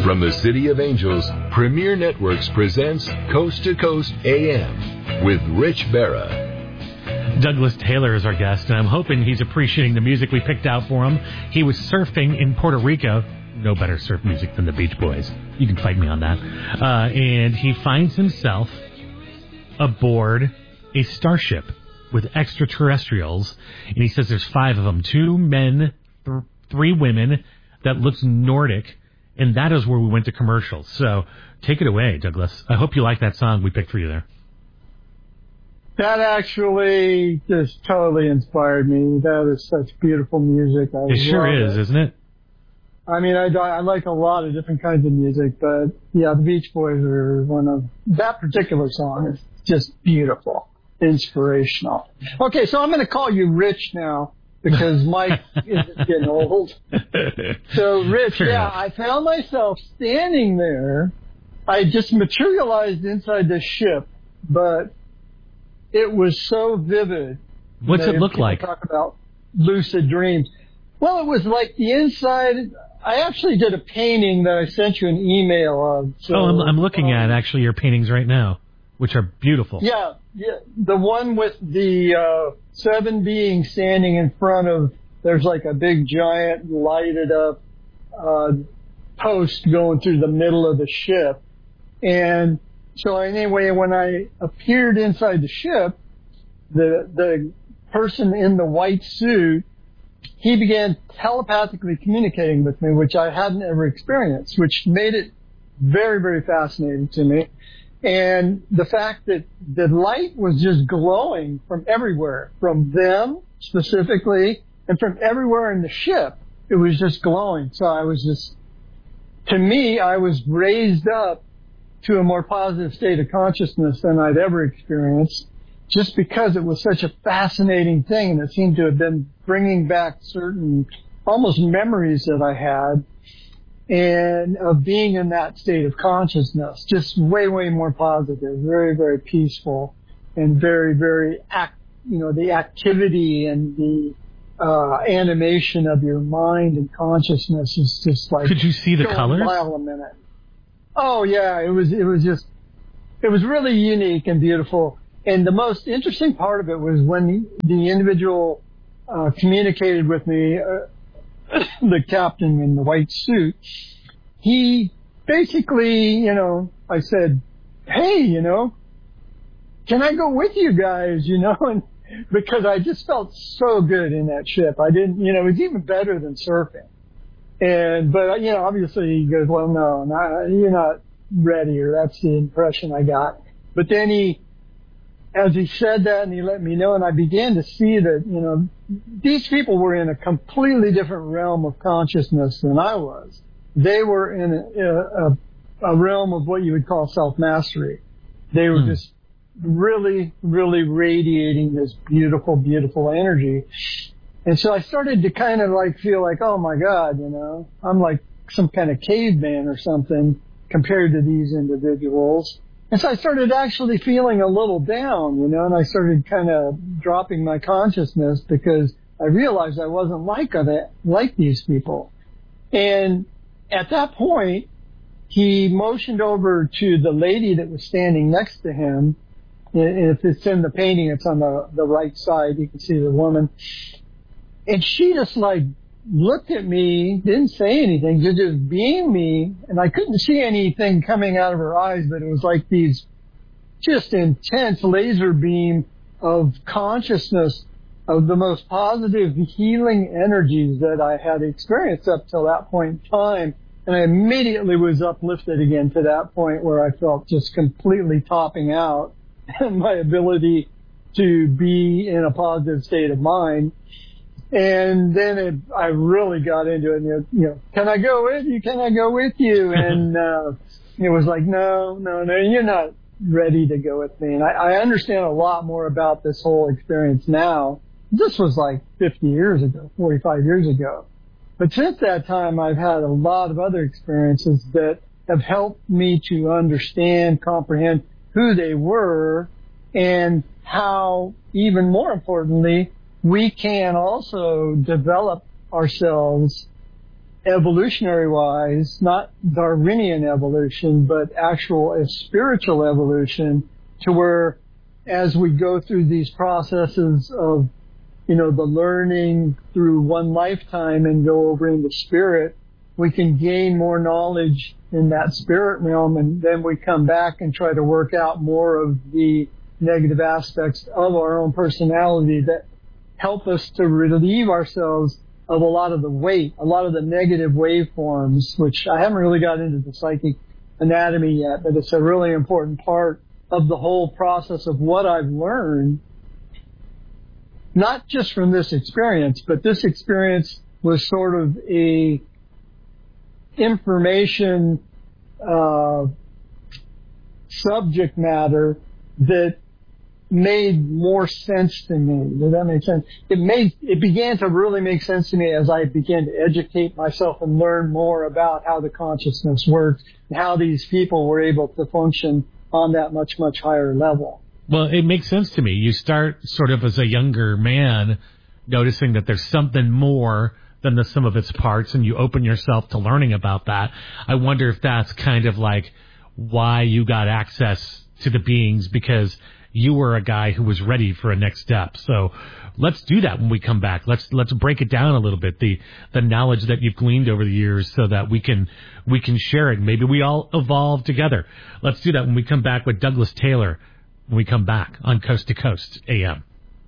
From the City of Angels, Premier Networks presents Coast to Coast AM with Rich Berra. Douglas Taylor is our guest, and I'm hoping he's appreciating the music we picked out for him. He was surfing in Puerto Rico. No better surf music than the Beach Boys. You can fight me on that. And he finds himself aboard a starship with extraterrestrials, and he says there's 5 of them, 2 men, 3 women, that looks Nordic, and that is where we went to commercials. So take it away, Douglas. I hope you like that song we picked for you there. That actually just totally inspired me. That is such beautiful music. It sure is, isn't it? I mean, I like a lot of different kinds of music, but yeah, the Beach Boys are one of, that particular song is just beautiful, inspirational. Okay, so I'm going to call you Rich now because Mike is getting old. So Rich, I found myself standing there. I just materialized inside the ship, but it was so vivid. What's it look like? Talk about lucid dreams. Well, it was like the inside. I actually did a painting that I sent you an email of. So, I'm looking at actually your paintings right now, which are beautiful. Yeah. The one with the 7 beings standing in front of, there's like a big giant lighted up post going through the middle of the ship. And so anyway, when I appeared inside the ship, the person in the white suit, he began telepathically communicating with me, which I hadn't ever experienced, which made it very, very fascinating to me. And the fact that the light was just glowing from everywhere, from them specifically, and from everywhere in the ship, it was just glowing. So I was just, to me, I was raised up to a more positive state of consciousness than I'd ever experienced, just because it was such a fascinating thing, and it seemed to have been bringing back certain almost memories that I had, and of being in that state of consciousness, just way, way more positive, very, very peaceful, and very, very, the activity and the animation of your mind and consciousness is just like... Could you see the colors? A mile a minute. Oh, yeah, it was really unique and beautiful. And the most interesting part of it was when the individual communicated with me, the captain in the white suit. He basically, I said, hey, can I go with you guys, and because I just felt so good in that ship. I didn't, it was even better than surfing. But obviously he goes, well, no, you're not ready, or that's the impression I got. But then as he said that and he let me know, and I began to see that, these people were in a completely different realm of consciousness than I was. They were in a realm of what you would call self-mastery. They were just really, really radiating this beautiful, beautiful energy. And so I started to kind of feel like, oh my God, I'm like some kind of caveman or something compared to these individuals. And so I started actually feeling a little down, and I started kind of dropping my consciousness because I realized I wasn't like these people. And at that point, he motioned over to the lady that was standing next to him. If it's in the painting, it's on the right side. You can see the woman. And she just looked at me, didn't say anything, just beamed me, and I couldn't see anything coming out of her eyes, but it was like these just intense laser beam of consciousness of the most positive healing energies that I had experienced up till that point in time. And I immediately was uplifted again to that point where I felt just completely topping out and my ability to be in a positive state of mind. And then I really got into it. And, can I go with you? Can I go with you? And it was like, no, you're not ready to go with me. And I understand a lot more about this whole experience now. This was 50 years ago, 45 years ago. But since that time, I've had a lot of other experiences that have helped me to understand, comprehend who they were, and how, even more importantly, we can also develop ourselves evolutionary-wise, not Darwinian evolution, but actual spiritual evolution, to where as we go through these processes of, the learning through one lifetime and go over into spirit, we can gain more knowledge in that spirit realm, and then we come back and try to work out more of the negative aspects of our own personality that help us to relieve ourselves of a lot of the weight, a lot of the negative waveforms, which I haven't really got into the psychic anatomy yet, but it's a really important part of the whole process of what I've learned, not just from this experience, but this experience was sort of a information subject matter that made more sense to me. Does that make sense? It began to really make sense to me as I began to educate myself and learn more about how the consciousness works and how these people were able to function on that much, much higher level. Well, it makes sense to me. You start sort of as a younger man noticing that there's something more than the sum of its parts, and you open yourself to learning about that. I wonder if that's kind of like why you got access to the beings, because you were a guy who was ready for a next step. So let's do that when we come back. Let's break it down a little bit, the knowledge that you've gleaned over the years, so that we can share it. Maybe we all evolve together. Let's do that when we come back with Douglas Taylor, when we come back on Coast to Coast AM.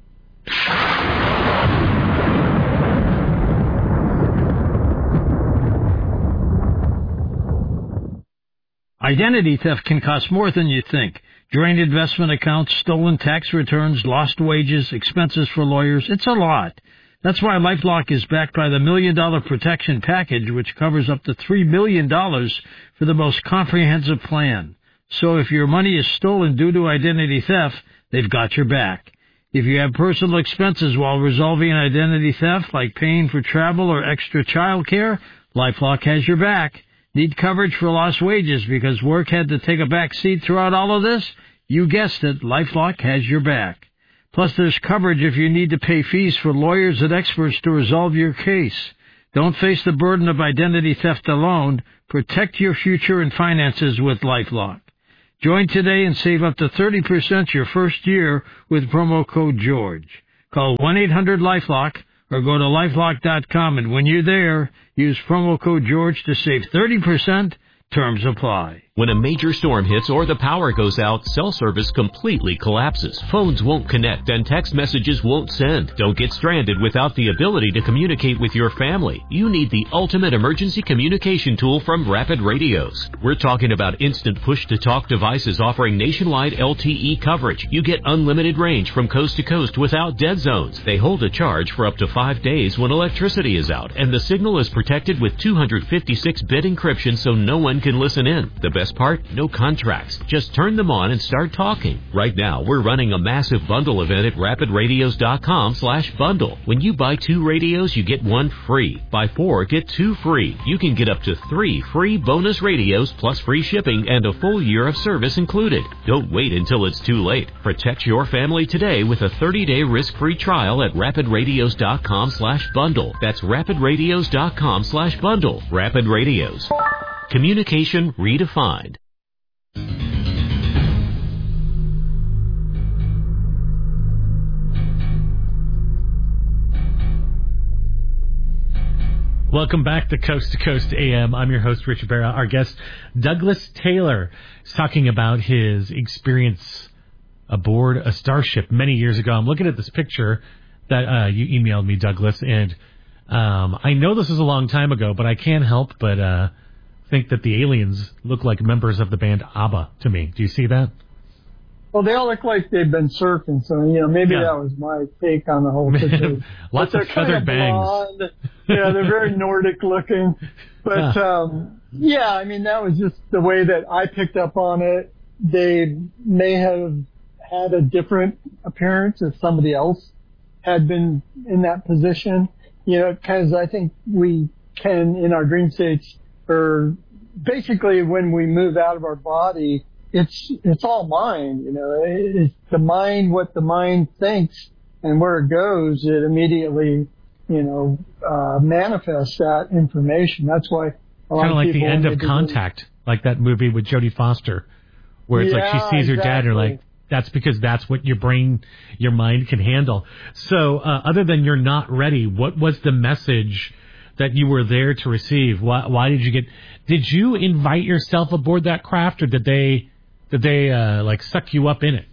Identity theft can cost more than you think. Drained investment accounts, stolen tax returns, lost wages, expenses for lawyers. It's a lot. That's why LifeLock is backed by the $1 Million Protection Package, which covers up to $3 million for the most comprehensive plan. So if your money is stolen due to identity theft, they've got your back. If you have personal expenses while resolving an identity theft, like paying for travel or extra child care, LifeLock has your back. Need coverage for lost wages because work had to take a back seat throughout all of this? You guessed it, LifeLock has your back. Plus, there's coverage if you need to pay fees for lawyers and experts to resolve your case. Don't face the burden of identity theft alone. Protect your future and finances with LifeLock. Join today and save up to 30% your first year with promo code GEORGE. Call 1-800-LifeLock or go to LifeLock.com, and when you're there, use promo code GEORGE to save 30%. Terms apply. When a major storm hits or the power goes out, cell service completely collapses. Phones won't connect and text messages won't send. Don't get stranded without the ability to communicate with your family. You need the ultimate emergency communication tool from Rapid Radios. We're talking about instant push-to-talk devices offering nationwide LTE coverage. You get unlimited range from coast to coast without dead zones. They hold a charge for up to 5 days when electricity is out, and the signal is protected with 256-bit encryption so no one can listen in. The best part? No contracts. Just turn them on and start talking. Right now, we're running a massive bundle event at rapidradios.com/bundle. When you buy 2 radios, you get 1 free. Buy 4, get 2 free. You can get up to 3 free bonus radios plus free shipping and a full year of service included. Don't wait until it's too late. Protect your family today with a 30-day risk-free trial at rapidradios.com/bundle. That's rapidradios.com/bundle. Rapid Radios. Communication redefined. Welcome back to Coast AM. I'm your host, Rich Barra. Our guest, Douglas Taylor, is talking about his experience aboard a starship many years ago. I'm looking at this picture that you emailed me, Douglas, and I know this was a long time ago, but I can't help but think that the aliens look like members of the band ABBA to me. Do you see that? Well, they all look like they've been surfing, so maybe that was my take on the whole situation. Lots of feathered bangs. Blonde. Yeah, they're very Nordic looking. But I mean, that was just the way that I picked up on it. They may have had a different appearance if somebody else had been in that position. Because I think we can, in our dream states, or basically when we move out of our body, it's all mind, it's the mind, what the mind thinks and where it goes, it immediately manifest that information. That's why kind of like the end of Contact, like that movie with Jodie Foster, where it's like she sees her dad, and you're like, that's because that's what your mind can handle. So, other than you're not ready, what was the message that you were there to receive? Why did you invite yourself aboard that craft, or did they like suck you up in it?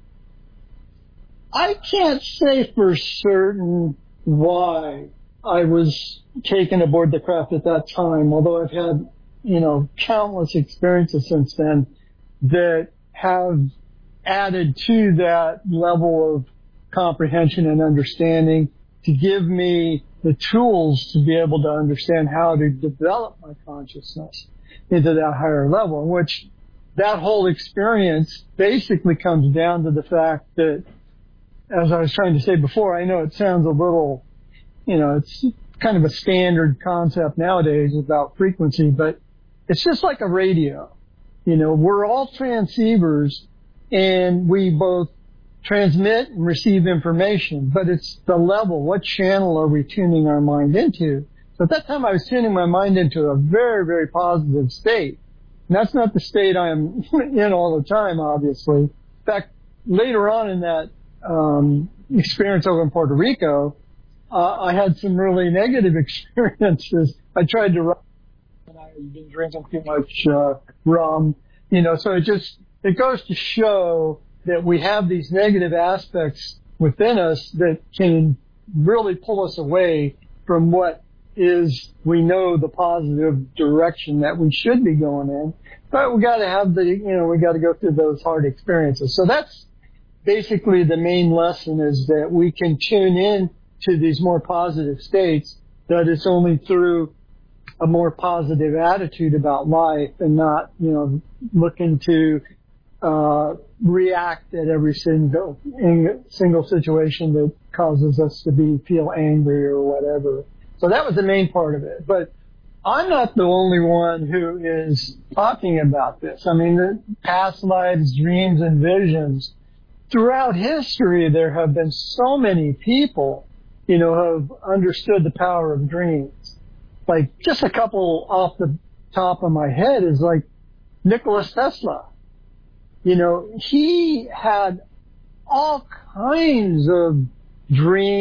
I can't say for certain why I was taken aboard the craft at that time, although I've had, countless experiences since then that have added to that level of comprehension and understanding to give me the tools to be able to understand how to develop my consciousness into that higher level, in which that whole experience basically comes down to the fact that, as I was trying to say before, I know it sounds a little, it's kind of a standard concept nowadays about frequency, but it's just like a radio. We're all transceivers, and we both transmit and receive information, but it's the level, what channel are we tuning our mind into? So at that time I was tuning my mind into a very, very positive state. And that's not the state I'm in all the time, obviously. In fact, later on in that experience over in Puerto Rico, I had some really negative experiences. I tried to run, and I had been drinking too much rum, so it goes to show that we have these negative aspects within us that can really pull us away from what is, we know, the positive direction that we should be going in. But we got to have we got to go through those hard experiences. So that's basically the main lesson, is that we can tune in to these more positive states, that it's only through a more positive attitude about life and not, looking to react at every single situation that causes us to feel angry or whatever. So that was the main part of it. But I'm not the only one who is talking about this. I mean, the past lives, dreams, and visions. Throughout history, there have been so many people, who have understood the power of dreams. Like, just a couple off the top of my head is like Nikola Tesla. He had all kinds of dreams